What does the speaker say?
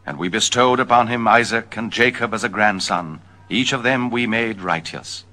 And we bestowed upon him Isaac and Jacob as a grandson. Each of them we made righteous.